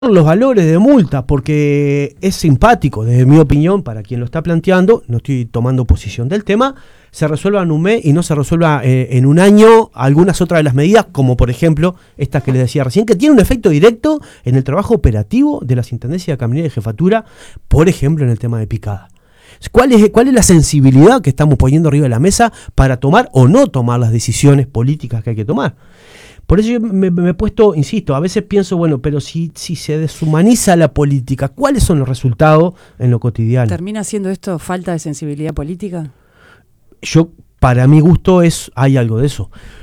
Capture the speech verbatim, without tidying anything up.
los valores de multa, porque es simpático, desde mi opinión, para quien lo está planteando, no estoy tomando posición del tema, se resuelva en un mes y no se resuelva eh, en un año algunas otras de las medidas, como por ejemplo estas que les decía recién, que tienen un efecto directo en el trabajo operativo de las intendencias de Caminería y de Jefatura, por ejemplo en el tema de picada. ¿Cuál es, ¿Cuál es la sensibilidad que estamos poniendo arriba de la mesa para tomar o no tomar las decisiones políticas que hay que tomar? Por eso yo me, me he puesto, insisto, a veces pienso, bueno, pero si, si se deshumaniza la política, ¿cuáles son los resultados en lo cotidiano? ¿Termina siendo esto falta de sensibilidad política? Yo, para mi gusto, es hay algo de eso.